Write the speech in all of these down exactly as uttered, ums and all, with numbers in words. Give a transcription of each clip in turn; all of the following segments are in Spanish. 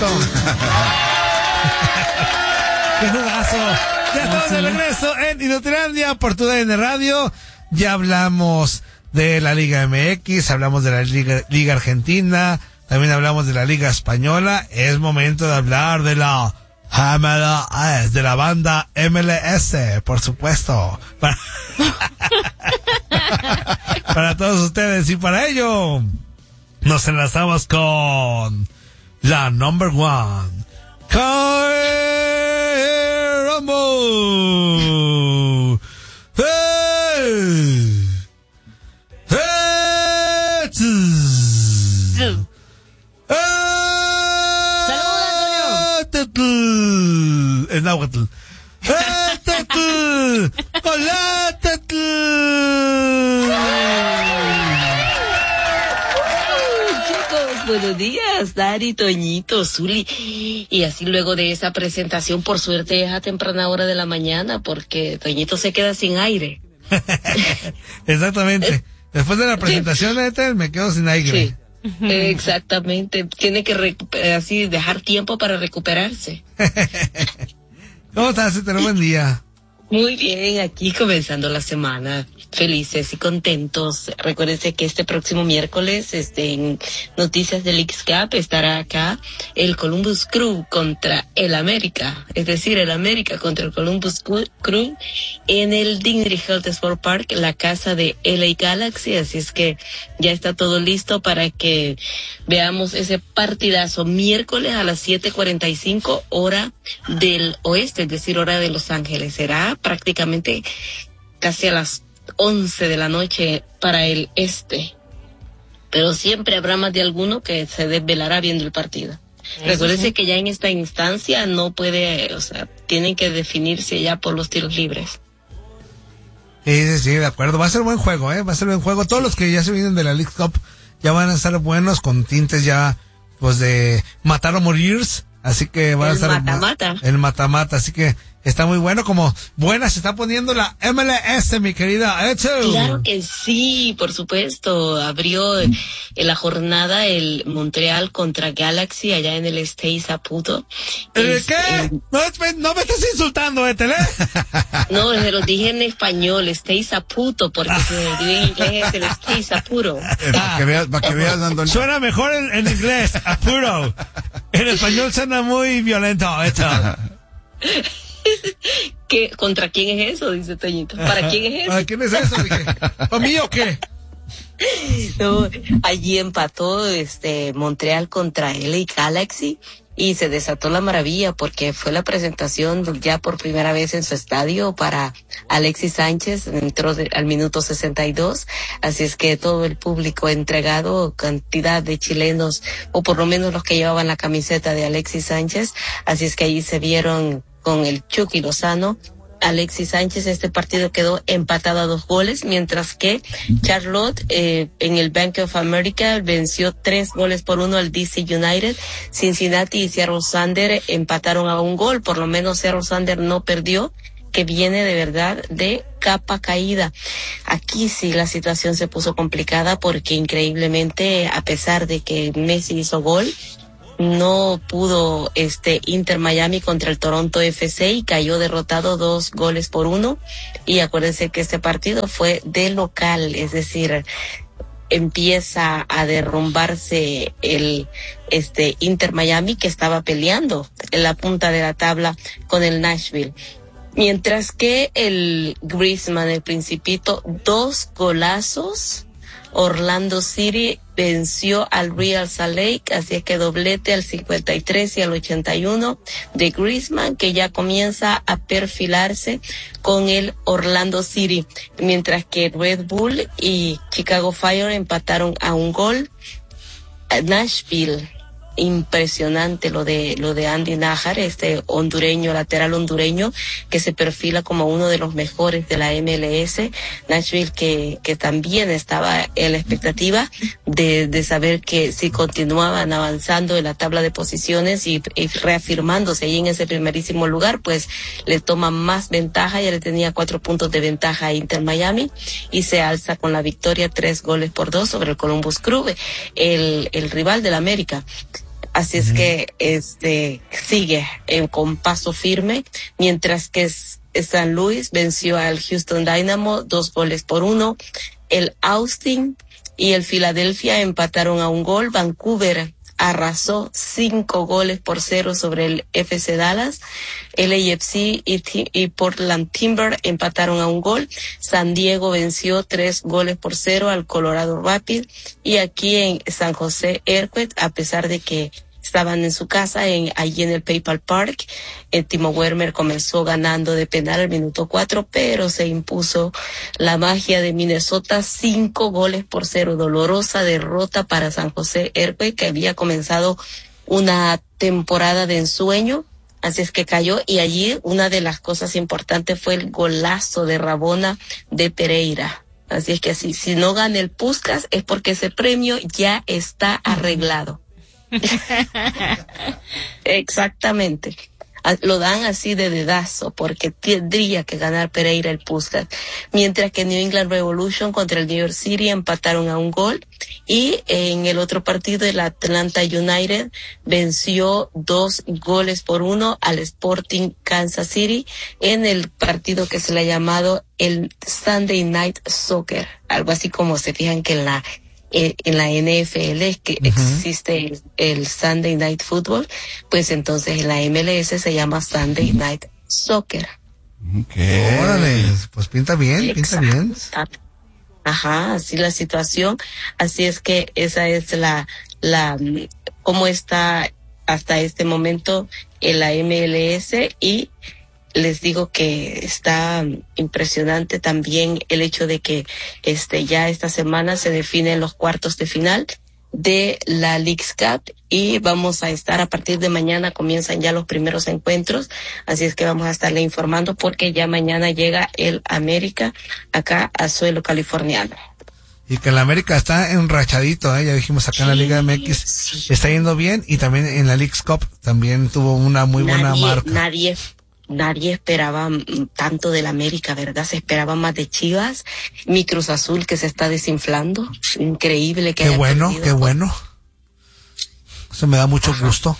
¡Qué jugazo! Ya estamos de regreso en Inutilandia por tu D N Radio. Ya hablamos de la Liga M X, hablamos de la Liga, Liga Argentina, también hablamos de la Liga Española. Es momento de hablar de la M L S, de la banda M L S, por supuesto. Para, para todos ustedes, y para ello nos enlazamos con la number one, Kyle Rumble. Hey. Hey. ¡Saludos, es náhuatl. ¡Hola, Tatl! Chicos, buenos días, Dari, Toñito, Zuli. Y así luego de esa presentación, por suerte es a temprana hora de la mañana, porque Toñito se queda sin aire. Exactamente. Después de la presentación de Ethel, me quedo sin aire. Sí. Exactamente, tiene que recu- así dejar tiempo para recuperarse. ¿Cómo estás, Ethel? Buen día. Muy bien, aquí comenzando la semana, felices y contentos. Recuérdense que este próximo miércoles, este, en Noticias del X-Cup, estará acá el Columbus Crew contra el América, es decir, el América contra el Columbus Crew en el Dignity Health Sport Park, la casa de L A Galaxy. Así es que ya está todo listo para que veamos ese partidazo miércoles a las siete cuarenta y cinco hora del oeste, es decir, hora de Los Ángeles. Será prácticamente casi a las once de la noche para el este, pero siempre habrá más de alguno que se desvelará viendo el partido. Recuérdense sí. que ya en esta instancia no puede, o sea, tienen que definirse ya por los tiros libres. Sí, sí, sí, de acuerdo. Va a ser buen juego, ¿eh? Va a ser buen juego. Todos los que ya se vienen de la League Cup ya van a estar buenos, con tintes ya, pues, de matar o morir. Así que van a estar... El mata-mata. El mata-mata, así que está muy bueno. Como buena se está poniendo la M L S, mi querida Ethel. Claro que sí, por supuesto. Abrió en la jornada el Montreal contra Galaxy allá en el Stay Saputo. ¿El qué? Eh, no, no me estás insultando, Ethel, ¿eh? No, se lo dije en español, Stay Saputo, porque si me digo en inglés es el Stay Sapuro. Eh, para que veas, para que veas, dando... Suena mejor en, en inglés, apuro. En español suena muy violento, Ethel. ¿Qué, ¿Contra quién es eso? Dice Toñito. ¿Para quién es eso? ¿Para quién es eso? Dije, ¿para mí o qué? No, allí empató este Montreal contra L A Galaxy y se desató la maravilla porque fue la presentación ya por primera vez en su estadio para Alexis Sánchez. Entró de, al minuto sesenta y dos, así es que todo el público entregado, cantidad de chilenos, o por lo menos los que llevaban la camiseta de Alexis Sánchez, así es que allí se vieron con el Chucky Lozano, Alexis Sánchez. Este partido quedó empatado a dos goles, mientras que Charlotte eh, en el Bank of America venció tres goles por uno al D C United. Cincinnati y Seattle Sander empataron a un gol, por lo menos Seattle Sander no perdió, que viene de verdad de capa caída. Aquí sí la situación se puso complicada porque increíblemente, a pesar de que Messi hizo gol, no pudo este Inter Miami contra el Toronto F C y cayó derrotado dos goles por uno. Y acuérdense que este partido fue de local, es decir, empieza a derrumbarse el este Inter Miami, que estaba peleando en la punta de la tabla con el Nashville. Mientras que el Griezmann, el Principito, dos golazos. Orlando City venció al Real Salt Lake, así que doblete al cincuenta y tres y al ochenta y uno de Griezmann, que ya comienza a perfilarse con el Orlando City, mientras que Red Bull y Chicago Fire empataron a un gol. Nashville, impresionante lo de lo de Andy Nájar, este hondureño, lateral hondureño, que se perfila como uno de los mejores de la M L S. Nashville, que que también estaba en la expectativa de de saber que si continuaban avanzando en la tabla de posiciones y, y reafirmándose ahí en ese primerísimo lugar, pues le toma más ventaja. Ya le tenía cuatro puntos de ventaja a Inter Miami y se alza con la victoria tres goles por dos sobre el Columbus Crew, el el rival del América. Así es que este sigue eh, con paso firme, mientras que es, San Luis venció al Houston Dynamo dos goles por uno. El Austin y el Philadelphia empataron a un gol. Vancouver arrasó cinco goles por cero sobre el F C Dallas. El A F C y, y Portland Timber empataron a un gol. San Diego venció tres goles por cero al Colorado Rapids. Y aquí en San José Earthquakes, a pesar de que estaban en su casa, en, allí en el PayPal Park, el Timo Werner comenzó ganando de penal al minuto cuatro, pero se impuso la magia de Minnesota cinco goles por cero. Dolorosa derrota para San José Earthquakes, que había comenzado una temporada de ensueño. Así es que cayó, y allí una de las cosas importantes fue el golazo de Rabona de Pereira. Así es que así, si no gana el Puskás es porque ese premio ya está arreglado. Exactamente. Lo dan así de dedazo porque tendría que ganar Pereira el Puskás. Mientras que New England Revolution contra el New York City empataron a un gol, y en el otro partido el Atlanta United venció dos goles por uno al Sporting Kansas City en el partido que se le ha llamado el Sunday Night Soccer, algo así como se fijan que en la en la N F L que uh-huh. existe el, el Sunday Night Football, pues entonces en la M L S se llama Sunday Night Soccer. Okay. Órale, pues pinta bien, Exacto. pinta bien. Ajá, así la situación, así es que esa es la, la, cómo está hasta este momento en la M L S, y les digo que está impresionante también el hecho de que este ya esta semana se definen los cuartos de final de la Leagues Cup, y vamos a estar a partir de mañana, comienzan ya los primeros encuentros, así es que vamos a estarle informando porque ya mañana llega el América acá a suelo californiano. Y que el América está enrachadito, ¿eh? Ya dijimos acá sí, en la Liga M X, sí. Está yendo bien, y también en la Leagues Cup también tuvo una muy nadie, buena marca. Nadie Nadie esperaba tanto del América, ¿verdad? Se esperaba más de Chivas. Mi Cruz Azul, que se está desinflando. Increíble que Qué haya bueno, perdido. qué bueno. Eso me da mucho Ajá. gusto.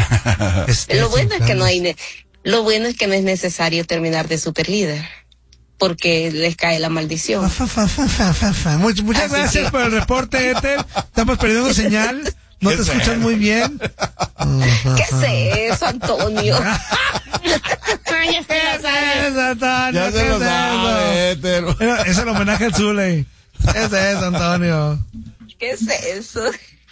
Lo bueno es que no hay, ne- lo bueno es que no es necesario terminar de superlíder, porque les cae la maldición. Fa, fa, fa, fa, fa, fa. Much, muchas Así gracias que... por el reporte, Ethel. Estamos perdiendo señal. No te escuchas muy bien. ¿Qué es eso, Antonio? Ya se lo sabe. Ya se lo sabe, Ethel. Es el homenaje al Zuley. ¿Qué es eso, Antonio? ¿Qué es eso?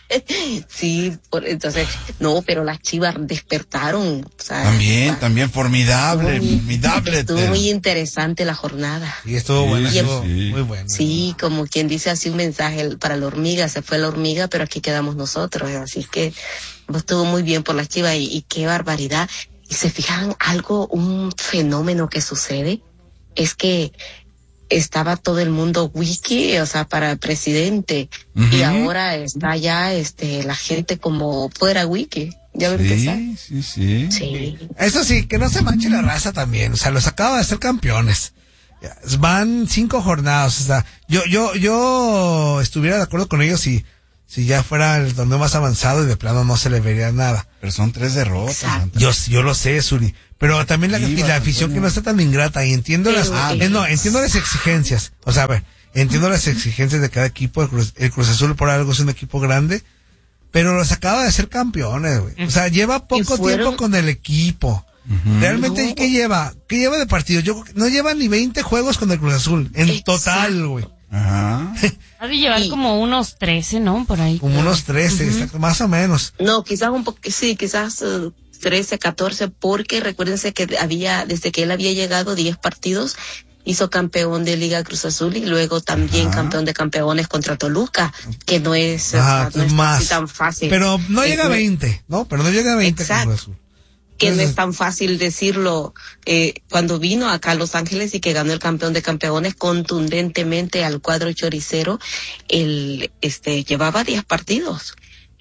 Sí, por, entonces, no, pero las Chivas despertaron. O sea, también, está, también formidable, muy, formidable. Estuvo Ethel. muy interesante la jornada. Sí, estuvo sí, bueno, sí, estuvo sí. muy bueno. Sí, como quien dice así un mensaje para la hormiga, se fue la hormiga, pero aquí quedamos nosotros. Así que estuvo muy bien por las Chivas, y, y qué barbaridad. Y se fijan algo, un fenómeno que sucede, es que estaba todo el mundo wiki, o sea, para el presidente, uh-huh. y ahora está ya este la gente como fuera wiki. Ya ven sí, empezar. Sí, sí, sí. Eso sí, que no se manche la raza también, o sea, los acaba de hacer campeones. Van cinco jornadas, o sea, yo, yo, yo estuviera de acuerdo con ellos si, si ya fuera el torneo más avanzado y de plano no se le vería nada. Pero son tres derrotas. Yo, yo lo sé, Suri. Pero también la, sí, la afición que no está tan ingrata, y entiendo las, ah, eh, no, entiendo las exigencias. O sea, a ver, entiendo las exigencias de cada equipo. El Cruz, el Cruz Azul por algo es un equipo grande, pero los acaba de ser campeones, güey. O sea, lleva poco tiempo con el equipo. Uh-huh. Realmente, no. ¿qué lleva? ¿Qué lleva de partido? Yo no lleva ni veinte juegos con el Cruz Azul, en Exacto. total, güey. Ajá. Ha de llevar y, como unos trece, ¿no? Por ahí. Como unos trece, uh-huh. más o menos. No, quizás un poco, sí, quizás uh, trece, catorce, porque recuérdense que había, desde que él había llegado, diez partidos, hizo campeón de Liga Cruz Azul, y luego también Ajá. campeón de campeones contra Toluca, que no es, Ajá, o sea, no es más. así tan fácil. Pero no llega a veinte, ¿no? Pero no llega a veinte con Cruz Azul. Que no es tan fácil decirlo, eh, cuando vino acá a Los Ángeles y que ganó el campeón de campeones contundentemente al cuadro choricero, él, este, llevaba diez partidos.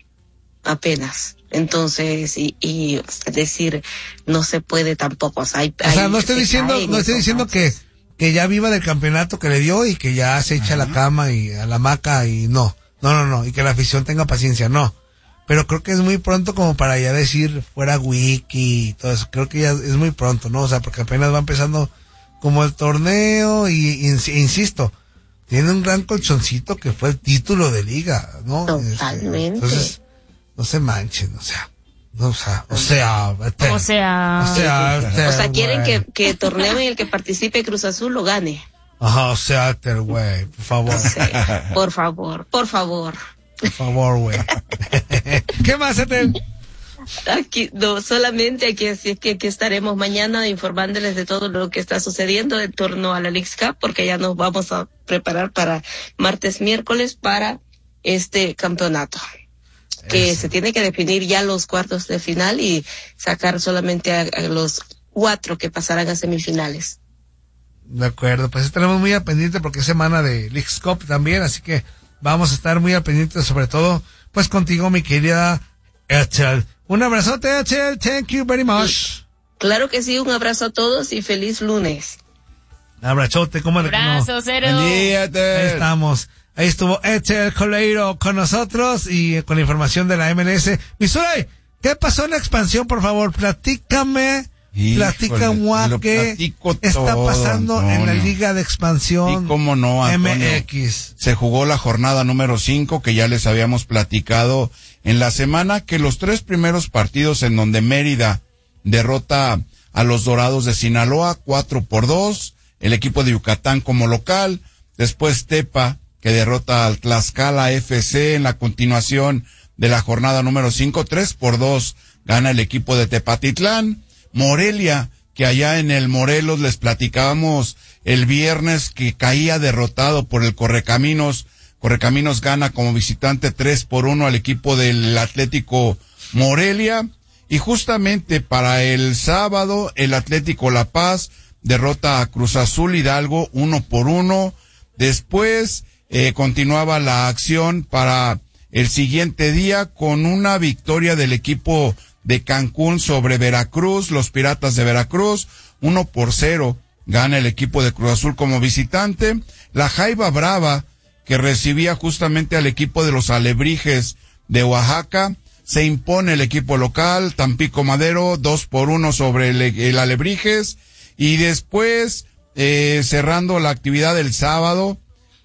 Apenas. Entonces, y, y decir, no se puede tampoco. O sea, hay, o sea no estoy diciendo, no estoy diciendo que, que ya viva del campeonato que le dio y que ya se echa a la cama y a la hamaca y no. No, no, no. Y que la afición tenga paciencia, no. pero creo que es muy pronto como para ya decir fuera wiki y todo eso. Creo que ya es muy pronto, ¿no? O sea, porque apenas va empezando como el torneo y, y insisto, tiene un gran colchoncito que fue el título de liga, ¿no? Totalmente. Este, entonces, no se manchen, o sea, no, o sea, o sea, este, O sea, o sea, este, O sea, quieren güey. que, que el torneo en el que participe Cruz Azul lo gane. Ajá, o sea, este, güey, por favor, Sí, por favor, por favor. por favor, güey. ¿Qué más, Etel? Aquí, no, solamente aquí, así es que aquí estaremos mañana informándoles de todo lo que está sucediendo en torno a la Leagues Cup, porque ya nos vamos a preparar para martes, miércoles para este campeonato. Que Eso. se tiene que definir ya los cuartos de final y sacar solamente a, a los cuatro que pasarán a semifinales. De acuerdo, pues estaremos muy al pendiente porque es semana de Leagues Cup también, así que vamos a estar muy al pendiente, sobre todo, pues contigo, mi querida Etel. Un abrazote, Etel, thank you very much. Claro que sí, un abrazo a todos y feliz lunes. Abrazote, ¿cómo le no? abrazo, cero. Buen día, Ahí Etel. estamos. Ahí estuvo Etel Coleiro con nosotros y con la información de la M L S. Missouri, ¿qué pasó en la expansión, por favor? Platícame. Híjole, Platícame lo qué platico está todo, pasando en la Antonio. Liga de Expansión Y cómo no, Antonio. M X. Se jugó la jornada número cinco, que ya les habíamos platicado en la semana, que los tres primeros partidos en donde Mérida derrota a los Dorados de Sinaloa, cuatro por dos, el equipo de Yucatán como local, después Tepa, que derrota al Tlaxcala F C en la continuación de la jornada número cinco, tres por dos, gana el equipo de Tepatitlán, Morelia, que allá en el Morelos les platicábamos el viernes que caía derrotado por el Correcaminos. Correcaminos gana como visitante tres por uno al equipo del Atlético Morelia. Y justamente para el sábado, el Atlético La Paz derrota a Cruz Azul Hidalgo uno por uno. Después eh, continuaba la acción para el siguiente día con una victoria del equipo de Cancún sobre Veracruz, los Piratas de Veracruz, uno por cero, gana el equipo de Cruz Azul como visitante. La Jaiba Brava, que recibía justamente al equipo de los Alebrijes de Oaxaca, se impone el equipo local, Tampico Madero, dos por uno sobre el, el Alebrijes, y después, eh, cerrando la actividad del sábado,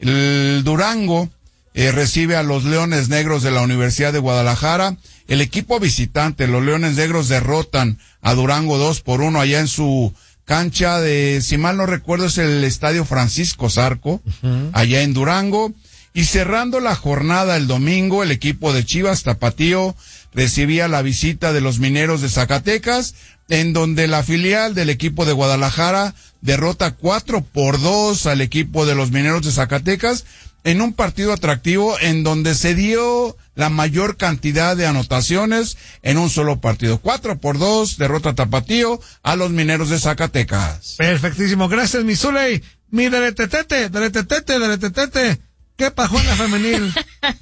el Durango, Eh, recibe a los Leones Negros de la Universidad de Guadalajara. El equipo visitante, los Leones Negros, derrotan a Durango dos por uno allá en su cancha de, si mal no recuerdo, es el Estadio Francisco Zarco, uh-huh. allá en Durango. Y cerrando la jornada el domingo, el equipo de Chivas Tapatío recibía la visita de los Mineros de Zacatecas, en donde la filial del equipo de Guadalajara derrota cuatro por dos al equipo de los Mineros de Zacatecas, en un partido atractivo en donde se dio la mayor cantidad de anotaciones en un solo partido. Cuatro por dos, derrota Tapatío a los Mineros de Zacatecas. Perfectísimo, gracias, mi Zuley. Mi deletetete, deletetete, deletetete. ¿Qué pasó en la femenil?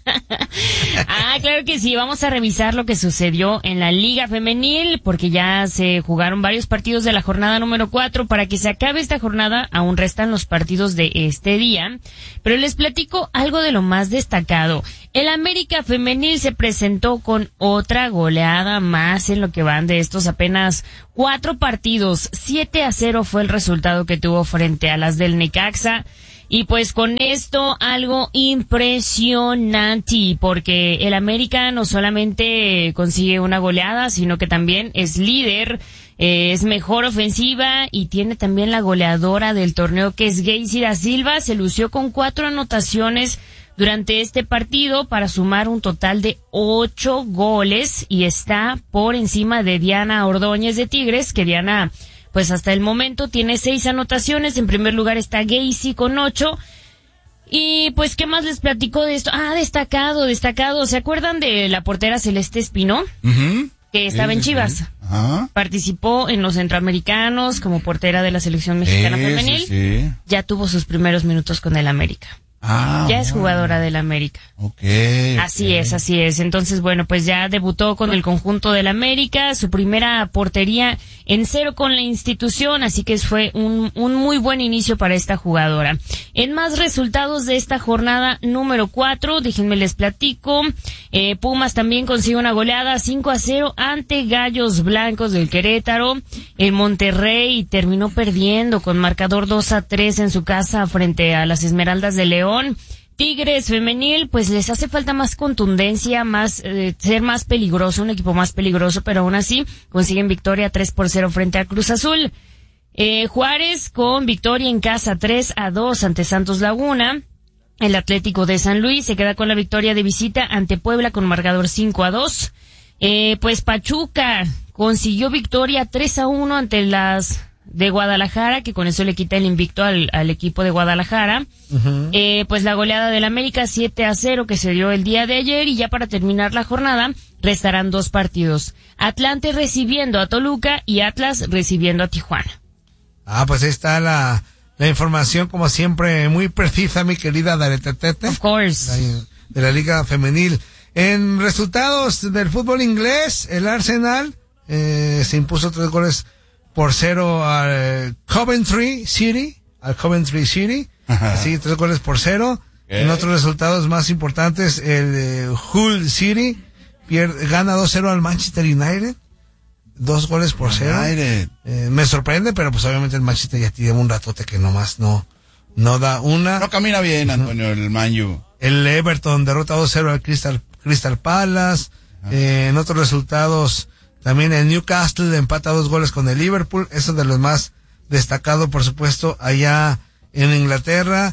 Ah, claro que sí, vamos a revisar lo que sucedió en la Liga Femenil, porque ya se jugaron varios partidos de la jornada número cuatro. Para que se acabe esta jornada, aún restan los partidos de este día, pero les platico algo de lo más destacado. El América Femenil se presentó con otra goleada más en lo que van de estos apenas cuatro partidos. siete a cero fue el resultado que tuvo frente a las del Necaxa. Y pues con esto algo impresionante, porque el América no solamente consigue una goleada, sino que también es líder, eh, es mejor ofensiva y tiene también la goleadora del torneo, que es Geisy da Silva. Se lució con cuatro anotaciones durante este partido para sumar un total de ocho goles y está por encima de Diana Ordóñez de Tigres, que Diana, pues hasta el momento tiene seis anotaciones. En primer lugar está Geisy con ocho. Y pues, ¿qué más les platico de esto? Ah, destacado, destacado. ¿Se acuerdan de la portera Celeste Espino? Uh-huh. Que estaba sí, en Chivas. Sí. Uh-huh. Participó en los Centroamericanos como portera de la selección mexicana sí, femenil. Sí, sí. Ya tuvo sus primeros minutos con el América. Ah, ya es jugadora del América. Okay, así okay. es, así es. Entonces, bueno, pues ya debutó con el conjunto del América, su primera portería en cero con la institución, así que fue un, un muy buen inicio para esta jugadora. En más resultados de esta jornada número cuatro, déjenme les platico, eh, Pumas también consigue una goleada cinco a cero ante Gallos Blancos del Querétaro. El Monterrey terminó perdiendo con marcador dos a tres en su casa frente a las Esmeraldas de León. Tigres femenil, pues les hace falta más contundencia, más eh, ser más peligroso, un equipo más peligroso, pero aún así consiguen victoria tres por cero frente a Cruz Azul. Eh, Juárez con victoria en casa tres a dos ante Santos Laguna. El Atlético de San Luis se queda con la victoria de visita ante Puebla con marcador cinco a dos. Eh, pues Pachuca consiguió victoria tres a uno ante las de Guadalajara, que con eso le quita el invicto al, al equipo de Guadalajara. Uh-huh. Eh, pues la goleada del América siete a cero que se dio el día de ayer, y ya para terminar la jornada restarán dos partidos. Atlante recibiendo a Toluca y Atlas recibiendo a Tijuana. Ah, pues ahí está la, la información, como siempre, muy precisa, mi querida Daretetete. Of course. De, de la Liga Femenil. En resultados del fútbol inglés, el Arsenal eh, se impuso tres goles por cero al Coventry City, al Coventry City, así tres goles por cero. ¿Qué? En otros resultados más importantes, el eh, Hull City pierde, gana dos cero al Manchester United, dos goles por cero. Eh, me sorprende, pero pues obviamente el Manchester ya tiene un ratote que nomás no, no da una. No camina bien, Antonio, uh-huh. el Man U. El Everton derrota dos cero al Crystal, Crystal Palace. Uh-huh. Eh, en otros resultados, también el Newcastle empata dos goles con el Liverpool. Eso es de los más destacados, por supuesto, allá en Inglaterra.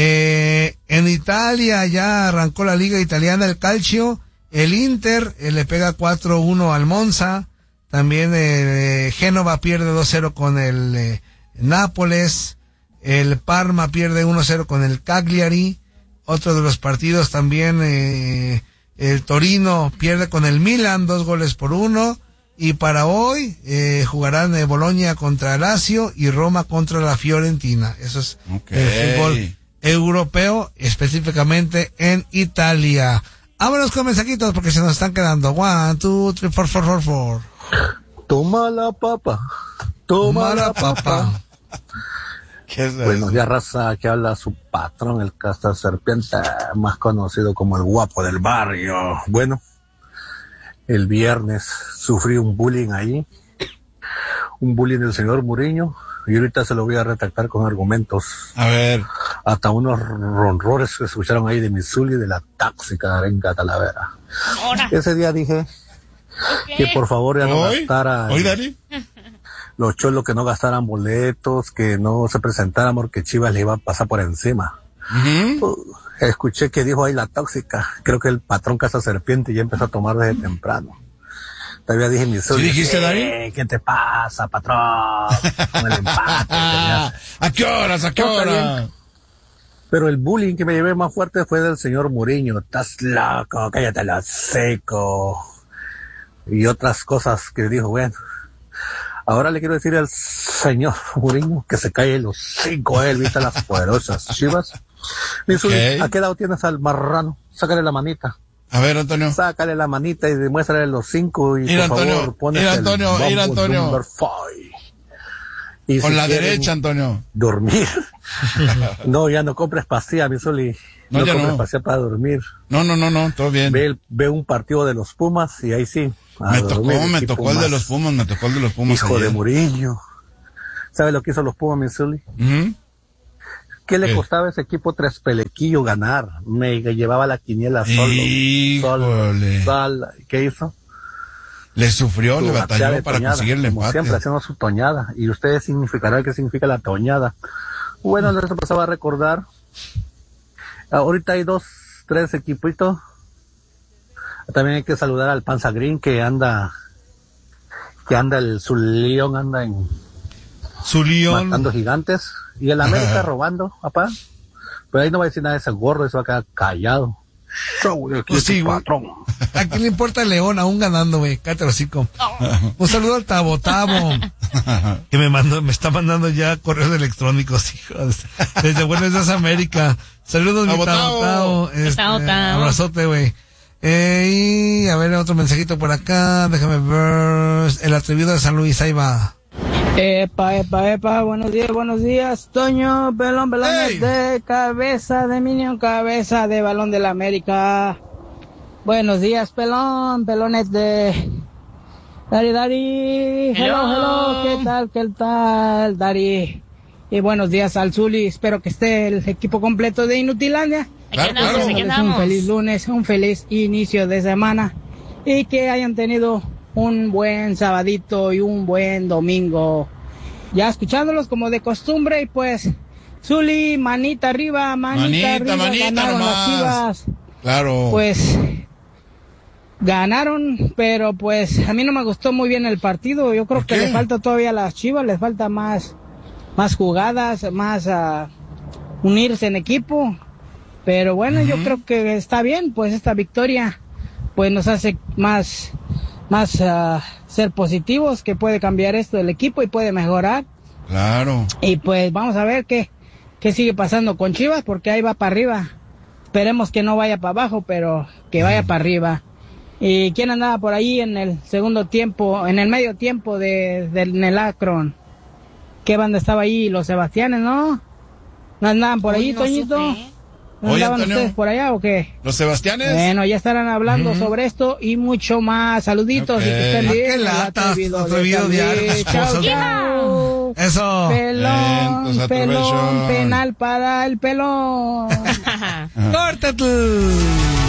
Eh, en Italia ya arrancó la liga italiana, el Calcio. El Inter eh, le pega cuatro uno al Monza. También eh, Génova pierde dos cero con el eh, Nápoles. El Parma pierde uno cero con el Cagliari. Otro de los partidos también, eh, el Torino pierde con el Milan, dos goles por uno. Y para hoy eh, jugarán eh, Bolonia contra Lazio y Roma contra la Fiorentina. Eso es okay. El fútbol europeo, específicamente en Italia. Vámonos con mensajitos porque se nos están quedando. One, two, three, four, four, four, four. Toma la papa, toma, toma la papa. papa. ¿Qué es Buenos días, raza. Aquí habla su patrón, el Castor Serpiente, más conocido como el guapo del barrio. Bueno, el viernes sufrí un bullying ahí, un bullying del señor Muriño, y ahorita se lo voy a retractar con argumentos. A ver. Hasta unos ronrores que se escucharon ahí de Missouri, de la tóxica de Arenca Talavera. Ahora. Ese día dije okay. que por favor ya no ¿Hoy? gastara... ¿Hoy, Dani? Los cholos que no gastaran boletos, que no se presentaran porque Chivas le iba a pasar por encima. Uh-huh. Uh, escuché que dijo ahí la tóxica. Creo que el patrón Casa Serpiente ya empezó a tomar desde temprano. Todavía dije mi ¿Sí dijiste, Dani? ¿Qué te pasa, patrón? Con el empate. ¿A qué horas? ¿A qué hora? Pero el bullying que me llevé más fuerte fue del señor Muriño. Estás loco, cállate la seco. Y otras cosas que dijo, bueno. Ahora le quiero decir al señor Muriño que se calle los cinco a él, viste las poderosas Chivas. Okay. ¿A qué lado tienes al marrano? Sácale la manita. A ver, Antonio. Sácale la manita y demuéstrale los cinco y ir, por Antonio, favor pones ir, Antonio, el ir, Antonio. Y Con si la derecha, Antonio. Dormir. No, ya no compres pastillas, mi Soli. No, no ya compres no. pastillas para dormir. No, no, no, no, todo bien. Ve, ve un partido de los Pumas y ahí sí. Me tocó, me tocó el de los Pumas, me tocó el de los Pumas. Hijo ayer. de Murillo. ¿Sabe lo que hizo los Pumas, mi Soli? Uh-huh. ¿Qué le costaba a ese equipo tres pelequillo ganar? Me llevaba la quiniela solo. Híjole. Solo. ¿Qué hizo? Le sufrió, su le batalló para toñada, conseguir el empate. Siempre haciendo su toñada. Y ustedes significarán qué significa la toñada. Bueno, les empezaba a recordar. Ahorita hay dos, tres equipitos. También hay que saludar al Panza Green que anda, que anda el su león anda en su león matando gigantes y el América robando, papá. Pero ahí no va a decir nada de ese gorro, eso va a quedar callado. show de aquí Pues sí, el güey. patrón. ¿A quién le importa el León? Aún ganando, güey. Cállate el hocico. Un saludo al Tabo Tabo, que me mandó, me está mandando ya correos electrónicos, hijos. Desde Buenos Días América. Saludos, mi Tabo Tabo Tabo. Este, Tabo Tabo. abrazote, güey. Eh, y a ver, otro mensajito por acá. Déjame ver. El atrevido de San Luis, ahí va. Epa, epa, epa, buenos días, buenos días, Toño, pelón, pelón, Hey. de cabeza de Minion, cabeza de Balón de la América. Buenos días, pelón, pelones de Dari, Dari, hello, hello, ¿qué tal, qué tal, Dari? Y buenos días al Zuli, espero que esté el equipo completo de Inutilandia. Aquí andamos, aquí Deseándoles andamos. un feliz lunes, un feliz inicio de semana y que hayan tenido un buen sabadito y un buen domingo. Ya escuchándolos como de costumbre y pues, Zuli, manita arriba, manita, Manita, arriba, manita ganaron nomás. las Chivas. Claro. Pues, ganaron, pero pues a mí no me gustó muy bien el partido. Yo creo ¿Por que qué? le falta todavía a las Chivas, les falta más, más jugadas, más uh, unirse en equipo. Pero bueno, yo creo que está bien, pues esta victoria pues nos hace más, más uh, ser positivos, que puede cambiar esto del equipo y puede mejorar. Claro. Y pues vamos a ver qué, qué sigue pasando con Chivas, porque ahí va para arriba. Esperemos que no vaya para abajo, pero que vaya para arriba. ¿Y quién andaba por ahí en el segundo tiempo, en el medio tiempo de, del en el Akron? ¿Qué banda estaba ahí? Los Sebastianes, ¿no? ¿No andaban por ahí, Uy, no Toñito? supe. ¿No Oye, andaban Antonio. ustedes por allá o qué? ¿Los Sebastianes? Bueno, ya estarán hablando sobre esto y mucho más. Saluditos Ok. y que estén Ah, bien. qué El latas, atrevido de atrevido San diario, Luis. esposas. Chao, chao. Eso. Pelón, Vientos, pelón, atravesón. penal para el pelón. Córtate.